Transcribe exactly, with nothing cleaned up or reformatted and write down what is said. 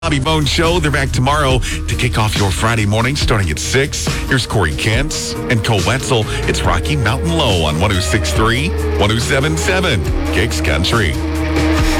Bobby Bones Show. They're back tomorrow to kick off your Friday morning starting at six. Here's Corey Kentz and Cole Wetzel. It's Rocky Mountain Low on one oh six point three, one oh seven point seven Kicks Country.